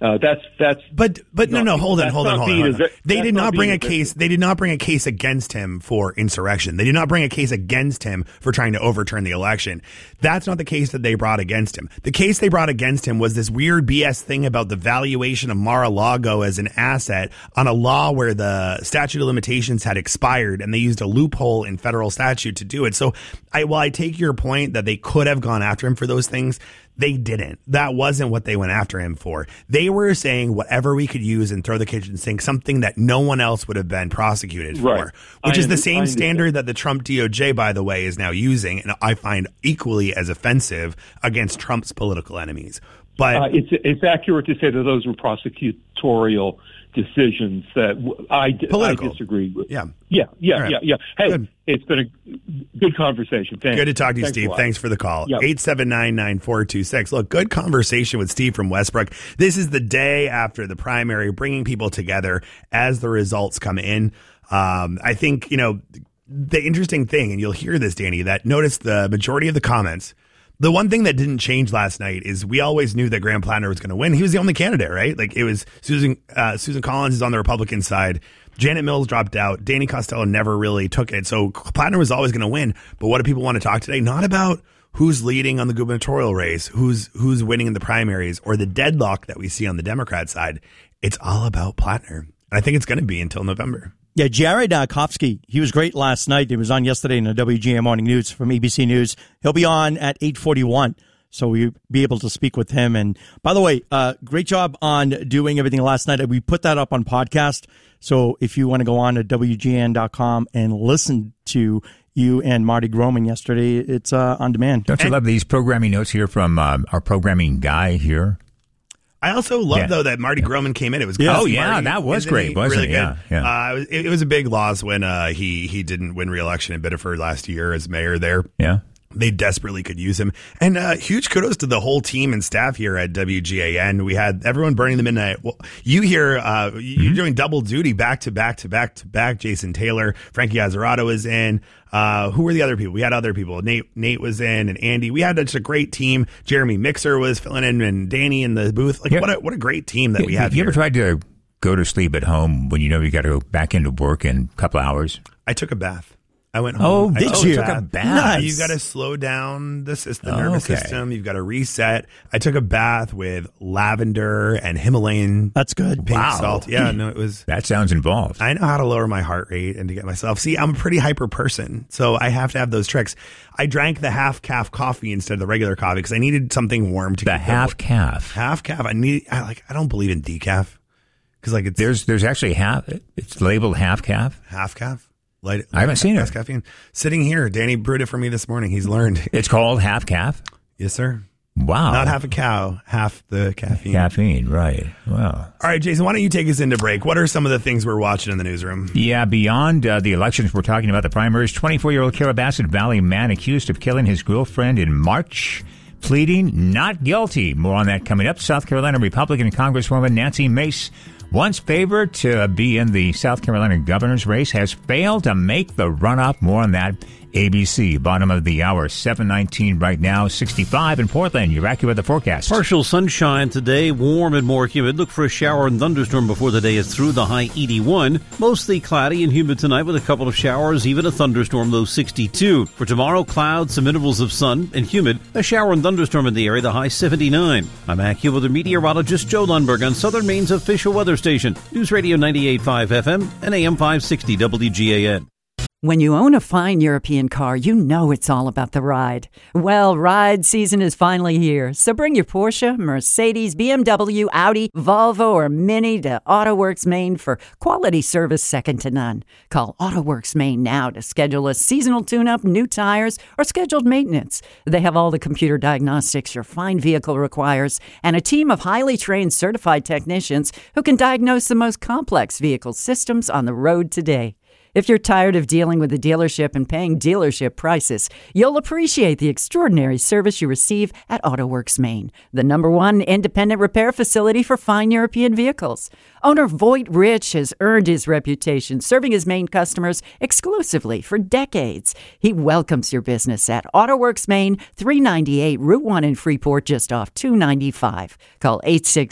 But no, hold on. They did not bring a case. They did not bring a case against him for insurrection. They did not bring a case against him for trying to overturn the election. That's not the case that they brought against him. The case they brought against him was this weird BS thing about the valuation of Mar-a-Lago as an asset on a law where the statute of limitations had expired, and they used a loophole in federal statute to do it. So while I take your point that they could have gone after him for those things, they didn't. That wasn't what they went after him for. They were saying whatever we could use and throw the kitchen sink, something that no one else would have been prosecuted for, which is the same standard that the Trump DOJ, by the way, is now using, and I find equally as offensive against Trump's political enemies. But it's accurate to say that those were prosecutorial decisions that I disagree with. Yeah. Hey, good. It's been a good conversation. Thanks. Good to talk to you, Steve. Thanks for the call. Yep. 879-9426. Look, good conversation with Steve from Westbrook. This is the day after the primary, bringing people together as the results come in. I think, the interesting thing, and you'll hear this, Danny, that notice the majority of the comments. The one thing that didn't change last night is we always knew that Graham Plattner was going to win. He was the only candidate, right? Like it was Susan Collins is on the Republican side. Janet Mills dropped out. Danny Costello never really took it. So Plattner was always going to win. But what do people want to talk today? Not about who's leading on the gubernatorial race, who's winning in the primaries, or the deadlock that we see on the Democrat side. It's all about Plattner. And I think it's going to be until November. Yeah, Jared Kofsky, he was great last night. He was on yesterday in the WGN Morning News from ABC News. He'll be on at 8:41, so we'll be able to speak with him. And by the way, great job on doing everything last night. We put that up on podcast, so if you want to go on to WGN.com and listen to you and Marty Groman yesterday, it's on demand. Don't you love these programming notes here from our programming guy here? I also love, though, that Marty Groman came in. It was Marty. That was great, wasn't really it? Yeah. It was a big loss when he didn't win re-election in Biddeford last year as mayor there. Yeah. They desperately could use him. And huge kudos to the whole team and staff here at WGAN. We had everyone burning the midnight. Well, you hear you're doing double duty back to back to back to back. Jason Taylor, Frankie Azzarato was in. Who were the other people? We had other people. Nate was in, and Andy. We had such a great team. Jeremy Mixer was filling in, and Danny in the booth. Like what a great team that we have. You ever tried to go to sleep at home when you know you got to go back into work in a couple hours? I took a bath. I went home. Oh, did you? Took a bath. Nice. You got to slow down the nervous system. You've got to reset. I took a bath with lavender and Himalayan. That's good. Pink salt. Yeah, no, it was. That sounds involved. I know how to lower my heart rate and to get myself. See, I'm a pretty hyper person, so I have to have those tricks. I drank the half calf coffee instead of the regular coffee because I needed something warm to. The half calf. Half calf. I don't believe in decaf because like there's actually half. It's labeled half calf. Half calf. I haven't seen it. Caffeine. Sitting here, Danny brewed it for me this morning. He's learned. It's called half calf? Yes, sir. Wow. Not half a cow, half the caffeine. Caffeine, right. Wow. All right, Jason, why don't you take us into break? What are some of the things we're watching in the newsroom? Yeah, beyond the elections, we're talking about the primaries. 24-year-old Calabasas Valley man accused of killing his girlfriend in March, pleading not guilty. More on that coming up. South Carolina Republican Congresswoman Nancy Mace, once favored to be in the South Carolina governor's race, has failed to make the runoff. More on that. ABC, bottom of the hour, 7:19 right now, 65 in Portland. You're accurate with the forecast. Partial sunshine today, warm and more humid. Look for a shower and thunderstorm before the day is through, the high 81. Mostly cloudy and humid tonight with a couple of showers, even a thunderstorm, low 62. For tomorrow, clouds, some intervals of sun and humid. A shower and thunderstorm in the area, the high 79. I'm AccuWeather meteorologist Joe Lundberg on Southern Maine's official weather station, News Radio 98.5 FM and AM 560 WGAN. When you own a fine European car, you know it's all about the ride. Well, ride season is finally here, so bring your Porsche, Mercedes, BMW, Audi, Volvo, or Mini to AutoWorks Maine for quality service second to none. Call AutoWorks Maine now to schedule a seasonal tune-up, new tires, or scheduled maintenance. They have all the computer diagnostics your fine vehicle requires and a team of highly trained certified technicians who can diagnose the most complex vehicle systems on the road today. If you're tired of dealing with the dealership and paying dealership prices, you'll appreciate the extraordinary service you receive at AutoWorks Maine, the #1 independent repair facility for fine European vehicles. Owner Voight Rich has earned his reputation serving his Maine customers exclusively for decades. He welcomes your business at AutoWorks Maine, 398 Route 1 in Freeport, just off 295. Call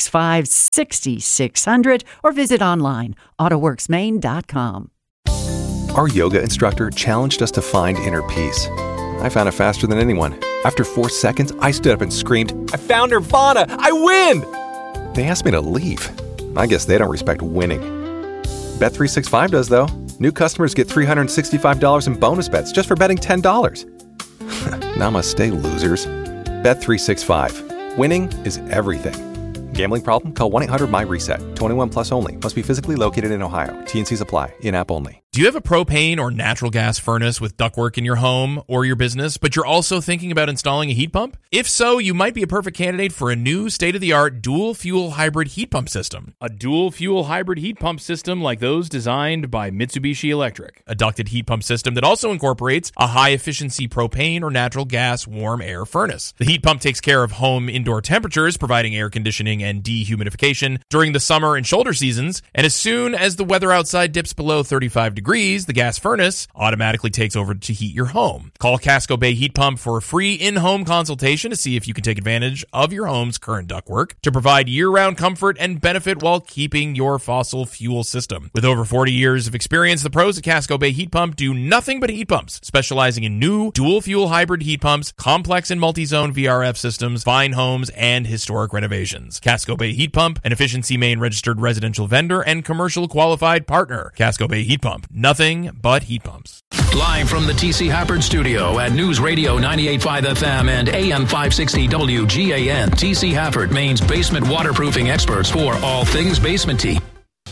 865-6600 or visit online, autoworksmaine.com. Our yoga instructor challenged us to find inner peace. I found it faster than anyone. After 4 seconds, I stood up and screamed, "I found Nirvana! I win!" They asked me to leave. I guess they don't respect winning. Bet365 does, though. New customers get $365 in bonus bets just for betting $10. Namaste, losers. Bet365. Winning is everything. Gambling problem? Call 1-800-MY-RESET. 21 plus only. Must be physically located in Ohio. T&Cs apply. In-app only. Do you have a propane or natural gas furnace with ductwork in your home or your business, but you're also thinking about installing a heat pump? If so, you might be a perfect candidate for a new state-of-the-art dual-fuel hybrid heat pump system. A dual-fuel hybrid heat pump system like those designed by Mitsubishi Electric. A ducted heat pump system that also incorporates a high-efficiency propane or natural gas warm air furnace. The heat pump takes care of home indoor temperatures, providing air conditioning and dehumidification during the summer and shoulder seasons, and as soon as the weather outside dips below 35 degrees, the gas furnace automatically takes over to heat your home. Call Casco Bay Heat Pump for a free in-home consultation to see if you can take advantage of your home's current ductwork to provide year-round comfort and benefit while keeping your fossil fuel system. With over 40 years of experience, the pros at Casco Bay Heat Pump do nothing but heat pumps, specializing in new dual-fuel hybrid heat pumps, complex and multi-zone VRF systems, fine homes, and historic renovations. Casco Bay Heat Pump, an Efficiency Maine registered residential vendor and commercial qualified partner. Casco Bay Heat Pump. Nothing but heat pumps. Live from the T.C. Hafford studio at News Radio 98.5 FM and AM 560 WGAN. T.C. Hafford, Maine's basement waterproofing experts for all things basement-y.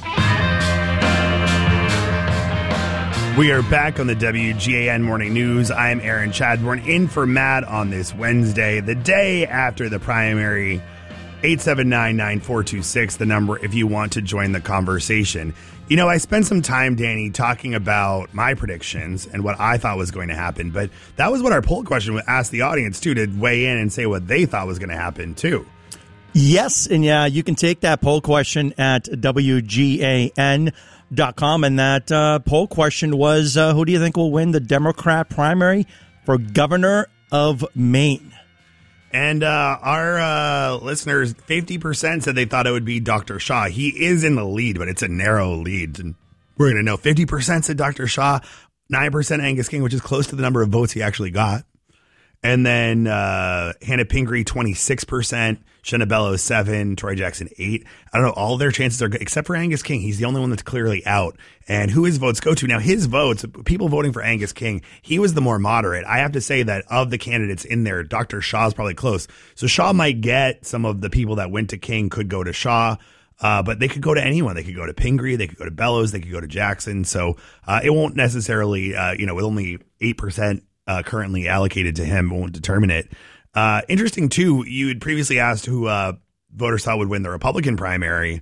We are back on the WGAN Morning News. I'm Aaron Chadbourne, in for Matt on this Wednesday, the day after the primary. 879-9426, the number if you want to join the conversation. You know, I spent some time, Danny, talking about my predictions and what I thought was going to happen, but that was what our poll question asked the audience, too, to weigh in and say what they thought was going to happen, too. Yes, and yeah, you can take that poll question at WGAN.com, and that poll question was, who do you think will win the Democrat primary for governor of Maine? And our listeners, 50% said they thought it would be Dr. Shaw. He is in the lead, but it's a narrow lead. And we're going to know 50% said Dr. Shaw, 9% Angus King, which is close to the number of votes he actually got. And then Hannah Pingree, 26%, Shenna Bellows, 7%, Troy Jackson, 8%. I don't know, all their chances are good, except for Angus King. He's the only one that's clearly out. And who his votes go to? Now, his votes, people voting for Angus King, he was the more moderate. I have to say that of the candidates in there, Dr. Shaw's probably close. So Shaw might get some of the people that went to King could go to Shaw. But they could go to anyone. They could go to Pingree. They could go to Bellows. They could go to Jackson. So it won't necessarily, with only 8%. Currently allocated to him, won't determine it. Interesting, too, you had previously asked who voters thought would win the Republican primary.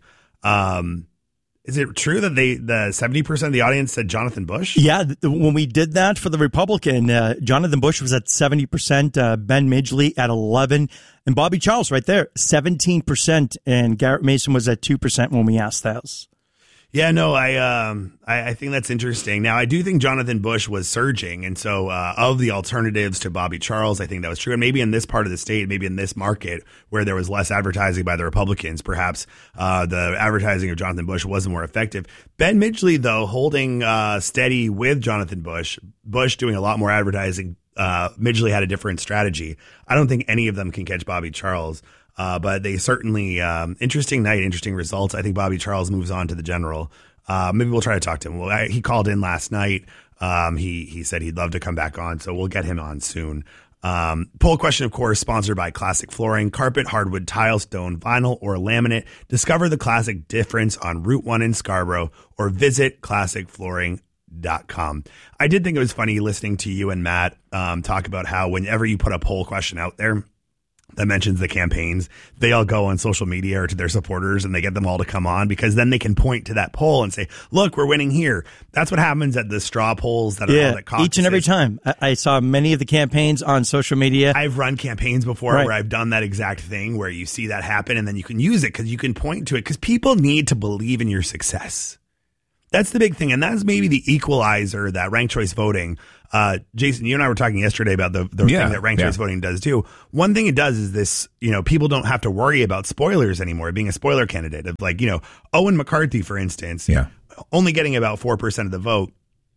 Is it true that the 70% of the audience said Jonathan Bush? Yeah, when we did that for the Republican, Jonathan Bush was at 70%, Ben Midgley at 11%, and Bobby Charles right there, 17%, and Garrett Mason was at 2% when we asked those. Yeah, no, I think that's interesting. Now, I do think Jonathan Bush was surging, and so of the alternatives to Bobby Charles, I think that was true. And maybe in this part of the state, maybe in this market where there was less advertising by the Republicans, perhaps the advertising of Jonathan Bush wasn't more effective. Ben Midgley, though, holding steady with Jonathan Bush, Bush doing a lot more advertising. Midgley had a different strategy. I don't think any of them can catch Bobby Charles. But they certainly, interesting night, interesting results. I think Bobby Charles moves on to the general. Maybe we'll try to talk to him. Well, he called in last night. He said he'd love to come back on, so we'll get him on soon. Poll question, of course, sponsored by Classic Flooring. Carpet, hardwood, tile, stone, vinyl, or laminate. Discover the classic difference on Route 1 in Scarborough or visit classicflooring.com. I did think it was funny listening to you and Matt talk about how whenever you put a poll question out there, that mentions the campaigns, they all go on social media or to their supporters and they get them all to come on, because then they can point to that poll and say, look, we're winning here. That's what happens at the straw polls that are all that caucuses. Each and every time. I saw many of the campaigns on social media. I've run campaigns before where I've done that exact thing, where you see that happen and then you can use it because you can point to it, because people need to believe in your success. That's the big thing. And that's maybe the equalizer that ranked choice voting. Jason, you and I were talking yesterday about the thing that ranked choice voting does too. One thing it does is this, people don't have to worry about spoilers anymore, being a spoiler candidate. Of like, Owen McCarthy, for instance, only getting about 4% of the vote.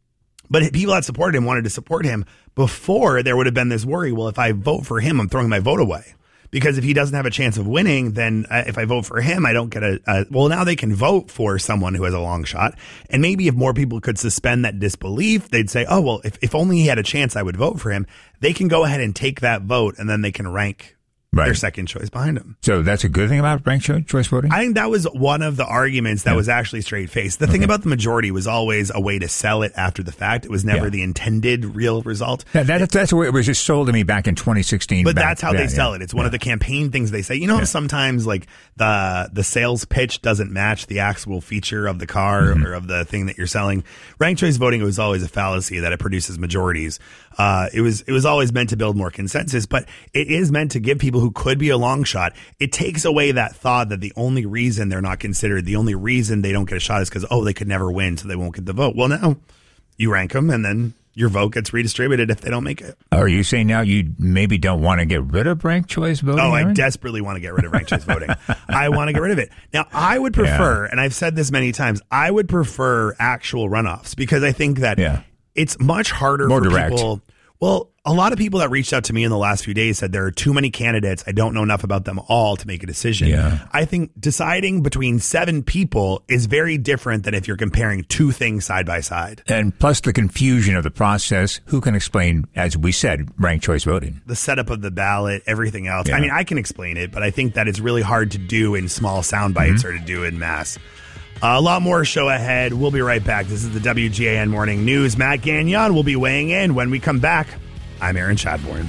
But people that supported him wanted to support him before there would have been this worry. Well, if I vote for him, I'm throwing my vote away. Because if he doesn't have a chance of winning, then if I vote for him, I don't get well, now they can vote for someone who has a long shot. And maybe if more people could suspend that disbelief, they'd say, oh, well, if only he had a chance, I would vote for him. They can go ahead and take that vote, and then they can rank their second choice behind him. So that's a good thing about ranked choice voting? I think that was one of the arguments that was actually straight-faced. The thing about the majority was always a way to sell it after the fact. It was never the intended real result. That's the way it was just sold to me back in 2016. But that's how they sell it. It's one of the campaign things they say. Sometimes like the sales pitch doesn't match the actual feature of the car or of the thing that you're selling. Ranked choice voting was always a fallacy that it produces majorities. It was always meant to build more consensus, but it is meant to give people who could be a long shot. It takes away that thought that the only reason they're not considered, the only reason they don't get a shot is because, they could never win, so they won't get the vote. Well, now you rank them, and then your vote gets redistributed if they don't make it. Are you saying now you maybe don't want to get rid of ranked choice voting? Oh, I desperately want to get rid of ranked choice voting. I want to get rid of it. Now, I would prefer, and I've said this many times, I would prefer actual runoffs, because I think that it's much harder for people. Well, a lot of people that reached out to me in the last few days said there are too many candidates. I don't know enough about them all to make a decision. Yeah. I think deciding between 7 people is very different than if you're comparing 2 things side by side. And plus the confusion of the process. Who can explain, as we said, ranked choice voting? The setup of the ballot, everything else. Yeah. I mean, I can explain it, but I think that it's really hard to do in small sound bites or to do in mass. A lot more show ahead. We'll be right back. This is the WGAN Morning News. Matt Gagnon will be weighing in when we come back. I'm Aaron Chadbourne.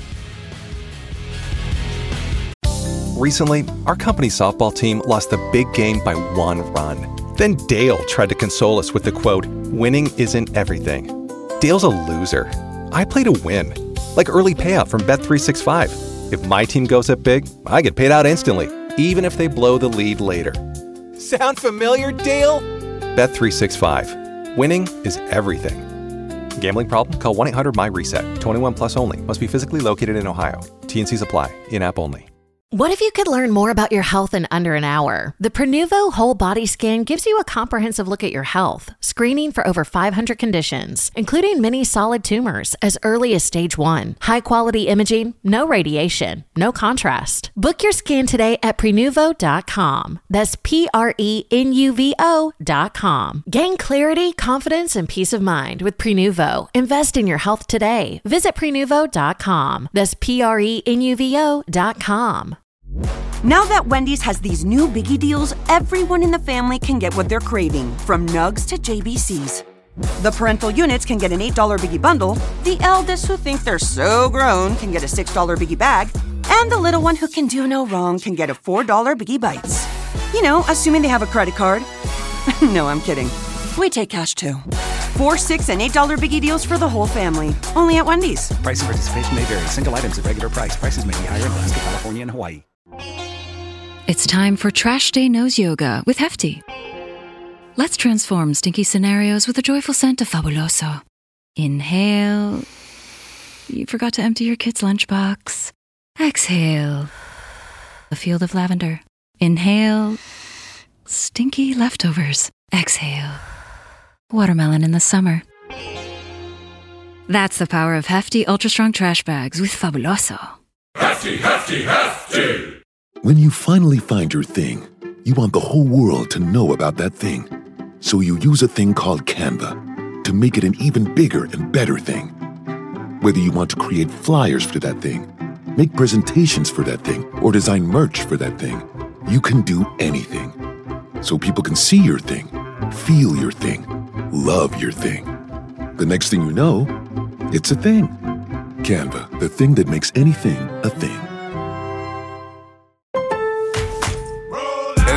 Recently, our company softball team lost the big game by 1 run. Then Dale tried to console us with the quote, "Winning isn't everything." Dale's a loser. I play to win, like early payout from Bet365. If my team goes up big, I get paid out instantly, even if they blow the lead later. Sound familiar, Dale? Bet365. Winning is everything. Gambling problem? Call 1-800-MY-RESET. 21 plus only. Must be physically located in Ohio. T&Cs apply. In-app only. What if you could learn more about your health in under an hour? The Prenuvo Whole Body Scan gives you a comprehensive look at your health, screening for over 500 conditions, including many solid tumors as early as stage 1. High-quality imaging, no radiation, no contrast. Book your scan today at Prenuvo.com. That's Prenuvo.com. Gain clarity, confidence, and peace of mind with Prenuvo. Invest in your health today. Visit Prenuvo.com. That's Prenuvo.com. Now that Wendy's has these new Biggie deals, everyone in the family can get what they're craving, from Nugs to JBCs. The parental units can get an $8 Biggie bundle, the eldest who think they're so grown can get a $6 Biggie bag, and the little one who can do no wrong can get a $4 Biggie Bites. Assuming they have a credit card. No, I'm kidding. We take cash too. 4, $6, and $8 Biggie deals for the whole family. Only at Wendy's. Price and participation may vary. Single items at regular price. Prices may be higher in Alaska, California, and Hawaii. It's time for Trash Day Nose Yoga with Hefty. Let's transform stinky scenarios with a joyful scent of Fabuloso. Inhale. You forgot to empty your kid's lunchbox. Exhale. A field of lavender. Inhale. Stinky leftovers. Exhale. Watermelon in the summer. That's the power of Hefty Ultra Strong Trash Bags with Fabuloso. Hefty, Hefty, Hefty! When you finally find your thing, you want the whole world to know about that thing. So you use a thing called Canva to make it an even bigger and better thing. Whether you want to create flyers for that thing, make presentations for that thing, or design merch for that thing, you can do anything. So people can see your thing, feel your thing, love your thing. The next thing you know, it's a thing. Canva, the thing that makes anything a thing.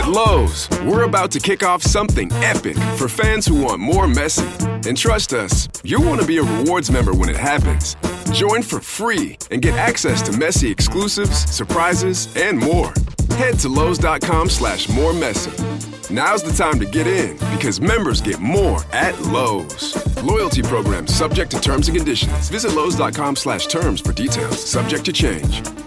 At Lowe's, we're about to kick off something epic for fans who want more Messi. And trust us, you'll want to be a rewards member when it happens. Join for free and get access to Messi exclusives, surprises, and more. Head to Lowe's.com/moremessy. Now's the time to get in because members get more at Lowe's. Loyalty program subject to terms and conditions. Visit Lowe's.com/terms for details. Subject to change.